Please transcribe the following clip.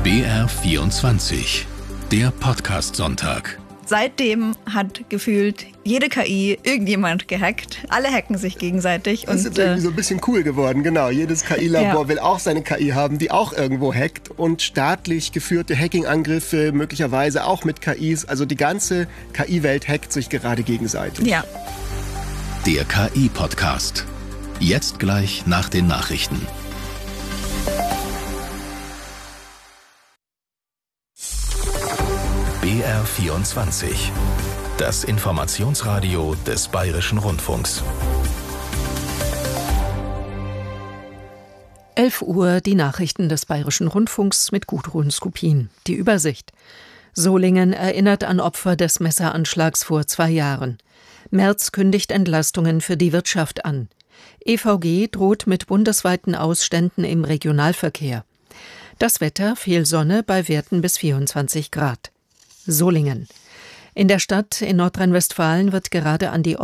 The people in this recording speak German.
BR24, der Podcast-Sonntag. Seitdem hat gefühlt jede KI irgendjemand gehackt. Alle hacken sich gegenseitig. Das ist irgendwie so ein bisschen cool geworden, genau. Jedes KI-Labor will auch seine KI haben, die auch irgendwo hackt. Und staatlich geführte Hacking-Angriffe, möglicherweise auch mit KIs. Also die ganze KI-Welt hackt sich gerade gegenseitig. Ja. Der KI-Podcast. Jetzt gleich nach den Nachrichten. BR24. Das Informationsradio des Bayerischen Rundfunks. 11 Uhr die Nachrichten des Bayerischen Rundfunks mit Gudrun Skupin. Die Übersicht. Solingen erinnert an Opfer des Messeranschlags vor 2 Jahren. Merz kündigt Entlastungen für die Wirtschaft an. EVG droht mit bundesweiten Ausständen im Regionalverkehr. Das Wetter, viel Sonne bei Werten bis 24 Grad. Solingen. In der Stadt in Nordrhein-Westfalen wird gerade an die